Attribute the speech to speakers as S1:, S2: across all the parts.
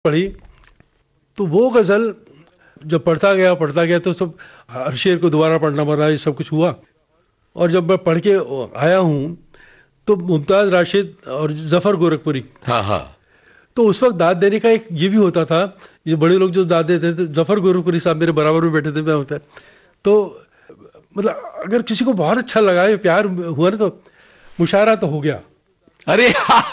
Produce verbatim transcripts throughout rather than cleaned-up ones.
S1: पढ़ी तो वो गज़ल जब पढ़ता गया पढ़ता गया तो सब हर शेर को दोबारा पढ़ना पड़ा, ये सब कुछ हुआ। और जब मैं पढ़ के आया हूँ तो मुमताज़ राशिद और ज़फ़र गोरखपुरी,
S2: हाँ हाँ,
S1: तो उस वक्त दाद देने का एक ये भी होता था, ये बड़े लोग जो दाद देते थे, ज़फ़र गोरखपुरी साहब मेरे बराबर में बैठे थे, मैं होता है तो मतलब अगर किसी को बहुत अच्छा लगा, ये प्यार हुआ ना, तो मुशायरा तो हो गया।
S2: अरे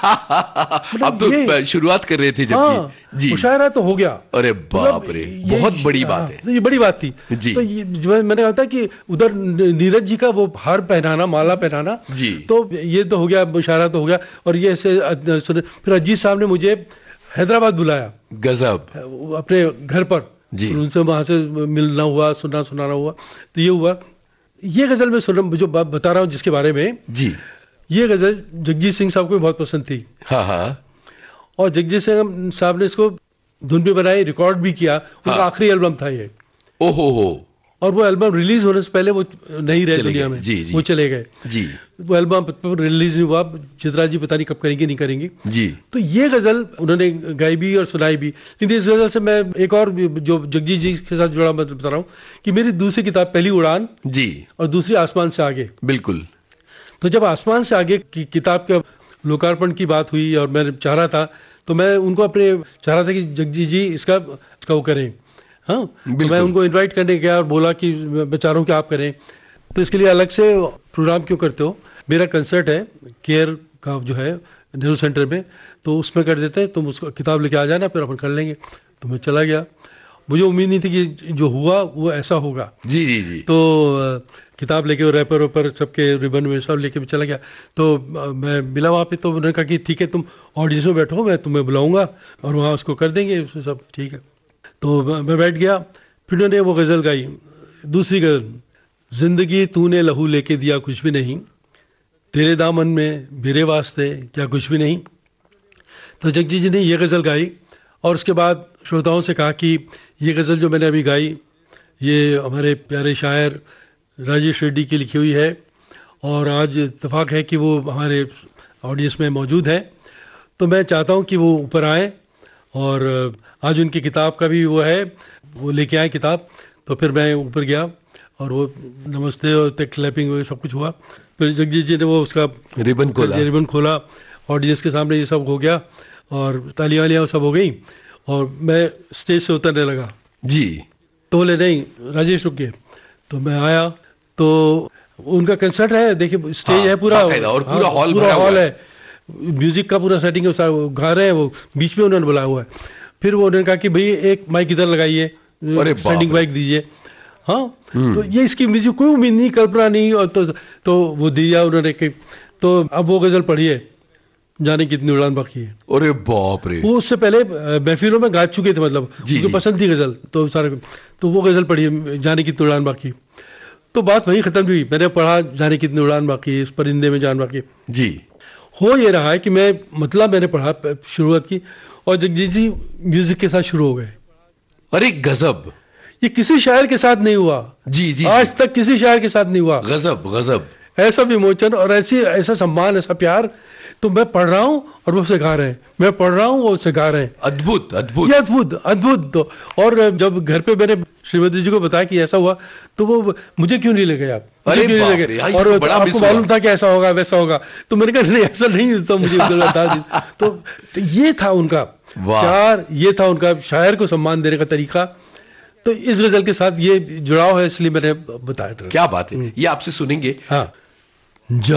S2: अब तो शुरुआत कर रहे थे जब
S1: हाँ,
S2: जी,
S1: मुशायरा तो हो गया।
S2: अरे बाप रे, बहुत बड़ी बात है।
S1: तो ये बड़ी बात थी
S2: जी।
S1: तो ये जो मैंने कहा था कि उधर नीरज जी का वो हार पहनाना, माला पहनाना
S2: जी,
S1: तो ये तो हो गया, मुशायरा तो हो गया। और ये ऐसे सुने, फिर अजीत साहब ने मुझे हैदराबाद बुलाया,
S2: गजब,
S1: अपने घर पर
S2: जी,
S1: उनसे वहाँ से मिलना हुआ, सुनना सुनाना हुआ। तो ये हुआ, ये गज़ल में सुन जो बता रहा हूँ जिसके बारे में
S2: जी,
S1: ये गज़ल जगजीत सिंह साहब को भी बहुत पसंद थी।
S2: हाँ हाँ,
S1: और जगजीत सिंह साहब ने इसको धुन भी बनाई, रिकॉर्ड भी किया। उनका
S2: हाँ, आखिरी
S1: एल्बम था ये।
S2: ओहो हो,
S1: और वो एल्बम रिलीज होने से पहले वो नहीं रहे दुनिया में,
S2: जी, जी,
S1: वो चले गए
S2: जी।
S1: वो एल्बम रिलीज नहीं हुआ, चित्रा जी पता नहीं कब करेंगे नहीं करेंगी
S2: जी।
S1: तो ये गज़ल उन्होंने गाई भी और सुनाई भी। लेकिन इस गज़ल से मैं एक और जो जगजीत जी के साथ जुड़ा, मैं बता रहा हूँ कि मेरी दूसरी किताब, पहली उड़ान
S2: जी, और
S1: दूसरी आसमान से आगे।
S2: बिल्कुल।
S1: तो जब आसमान से आगे की किताब के लोकार्पण की बात हुई और मैं चाह रहा था, तो मैं उनको अपने चाह रहा था कि जगजीत जी इसका इसका वो करें। हाँ, तो मैं उनको इनवाइट करने गया और बोला कि मैं चाह रहा हूँ कि आप करें, तो इसके लिए अलग से प्रोग्राम क्यों करते हो, मेरा कंसर्ट है केयर का जो है नेहरू सेंटर में, तो उसमें कर देते हैं, तुम उसको किताब लेके आ जाना, फिर अपन कर लेंगे। तो मैं चला गया, मुझे उम्मीद नहीं थी कि जो हुआ वो ऐसा होगा।
S2: जी जी जी।
S1: तो किताब लेके रैपर वैपर सबके रिबन में सब लेके चला गया। तो मैं मिला वहाँ पे, तो उन्होंने कहा कि ठीक है तुम ऑडियंस में बैठो, मैं तुम्हें बुलाऊंगा और वहाँ उसको कर देंगे उसमें सब, ठीक है। तो मैं बैठ गया, फिर उन्होंने वो गज़ल गाई, दूसरी गज़ल, जिंदगी तूने लहू लेके दिया कुछ भी नहीं, तेरे दामन में मेरे वास्ते क्या कुछ भी नहीं। तो जगजीत जी ने ये गज़ल गाई और उसके बाद श्रोताओं से कहा कि ये गज़ल जो मैंने अभी गाई ये हमारे प्यारे शायर राजेश रेड्डी की लिखी हुई है, और आज इत्तेफाक है कि वो हमारे ऑडियंस में मौजूद है, तो मैं चाहता हूँ कि वो ऊपर आए। और आज उनकी किताब का भी वो है, वो लेके आए किताब। तो फिर मैं ऊपर गया और वो नमस्ते और क्लैपिंग वगैरह सब कुछ हुआ। फिर जगजीत जी ने वो उसका
S2: रिबन खोला
S1: रिबन खोला ऑडियंस के सामने, ये सब हो गया और तालियां वालियाँ सब हो गई और मैं स्टेज से उतरने लगा
S2: जी।
S1: तो बोले नहीं राजेश रुकिए। तो मैं आया तो उनका कंसर्ट है, देखिए स्टेज
S2: हाँ,
S1: है पूरा,
S2: और पूरा हॉल
S1: पूरा हॉल है, म्यूजिक का पूरा सेटिंग है, गा रहे हैं, वो बीच में उन्होंने बुलाया हुआ है। फिर वो उन्होंने कहा कि भाई एक माइक इधर लगाइए, स्टैंडिंग माइक दीजिए। हाँ, तो ये इसकी म्यूजिक कोई उम्मीद नहीं, कल्पना नहीं, और तो तो वो दिया उन्होंने। तो अब वो गज़ल पढ़िए, जाने कितनी उड़ान बाकी है।
S2: अरे बाप रे,
S1: वो उससे पहले महफिलों में गा चुके थे, मतलब उनको पसंद थी गज़ल, तो सारे तो वो गज़ल पढ़िए, जाने कितनी उड़ान बाकी। तो बात वही खत्म हुई, मैंने पढ़ा जाने कितनी उड़ान बाकी, इस परिंदे में जान बाकी।
S2: जी।
S1: हो ये रहा है कि मैं मतलब मैंने पढ़ा शुरुआत की और जगजीत जी म्यूजिक के साथ शुरू हो गए।
S2: अरे गजब,
S1: ये किसी शायर के साथ नहीं हुआ।
S2: जी जी,
S1: आज तक किसी शायर के साथ नहीं हुआ।
S2: गजब गजब,
S1: ऐसा विमोचन और ऐसी ऐसा सम्मान, ऐसा प्यार। तो मैं पढ़ रहा हूँ और वो सिखा रहे हैं, मैं पढ़ रहा हूँ वो सिखा रहे हैं।
S2: अद्भुत अद्भुत,
S1: ये अद्भुत अद्भुत। तो और जब घर पे मैंने श्रीमती जी को बताया कि ऐसा हुआ, तो वो मुझे क्यों नहीं ले गए आप,
S2: अरे
S1: क्यों नहीं ले गए, और आपको मालूम था कि ऐसा होगा वैसा होगा। तो मैंने कहा नहीं ऐसा नहीं, सब मुझे बता दी। तो, तो ये था उनका प्यार, ये था उनका शायर को सम्मान देने का तरीका। तो इस गज़ल के साथ ये जुड़ाव है, इसलिए मैंने बताया।
S2: क्या बात है, ये आपसे सुनेंगे।
S1: हाँ,